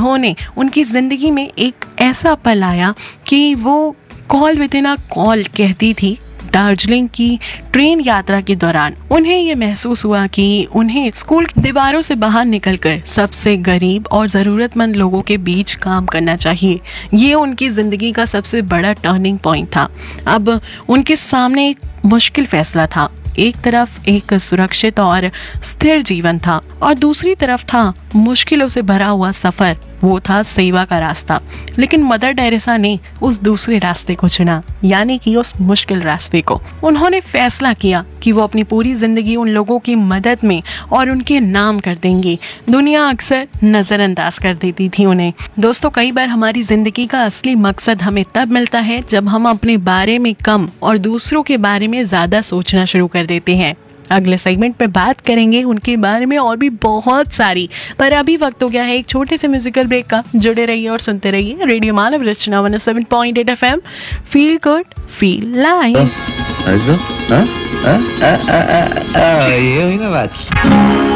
उन्होंने उनकी ज़िंदगी में एक ऐसा पल आया कि वो call with in a call कहती थी। दार्जिलिंग की ट्रेन यात्रा के दौरान उन्हें ये महसूस हुआ कि उन्हें स्कूल की दीवारों से बाहर निकलकर सबसे गरीब और ज़रूरतमंद लोगों के बीच काम करना चाहिए। ये उनकी ज़िंदगी का सबसे बड़ा टर्निंग पॉइंट था। अब उनके सामने एक मुश्किल फैसला था। एक तरफ एक सुरक्षित और स्थिर जीवन था और दूसरी तरफ था मुश्किलों से भरा हुआ सफर। वो था सेवा का रास्ता। लेकिन मदर टेरेसा ने उस दूसरे रास्ते को चुना, यानी कि उस मुश्किल रास्ते को। उन्होंने फैसला किया कि वो अपनी पूरी जिंदगी उन लोगों की मदद में और उनके नाम कर देंगी। दुनिया अक्सर नजरअंदाज कर देती थी उन्हें। दोस्तों, कई बार हमारी जिंदगी का असली मकसद हमें तब मिलता है जब हम अपने बारे में कम और दूसरों के बारे में ज्यादा सोचना शुरू कर देते हैं। अगले सेगमेंट में बात करेंगे उनके बारे में और भी बहुत सारी, पर अभी वक्त हो गया है एक छोटे से म्यूजिकल ब्रेक का। जुड़े रहिए और सुनते रहिए रेडियो मानव रचना 107.8 FM। Feel good, feel live. ये हुई ना बात।